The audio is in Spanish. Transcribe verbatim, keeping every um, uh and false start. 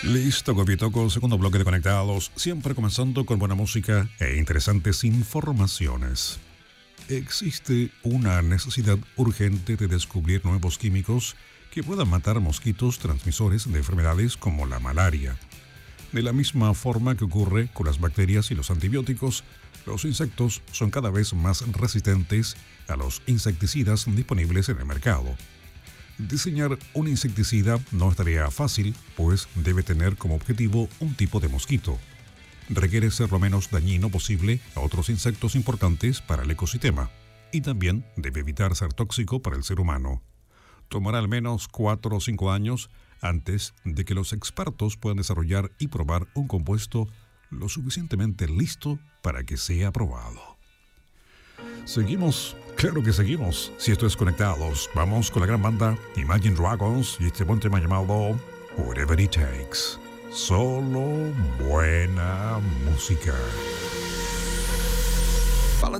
Listo, Copitoco, segundo bloque de Conectados, siempre comenzando con buena música e interesantes informaciones. Existe una necesidad urgente de descubrir nuevos químicos que puedan matar mosquitos transmisores de enfermedades como la malaria. De la misma forma que ocurre con las bacterias y los antibióticos, los insectos son cada vez más resistentes a los insecticidas disponibles en el mercado. Diseñar un insecticida no es tarea fácil, pues debe tener como objetivo un tipo de mosquito. Requiere ser lo menos dañino posible a otros insectos importantes para el ecosistema, y también debe evitar ser tóxico para el ser humano. Tomará al menos cuatro o cinco años antes de que los expertos puedan desarrollar y probar un compuesto lo suficientemente listo para que sea probado. Seguimos, claro que seguimos. Si esto es Conectados, vamos con la gran banda Imagine Dragons y este buen tema llamado Whatever It Takes. Solo buena música.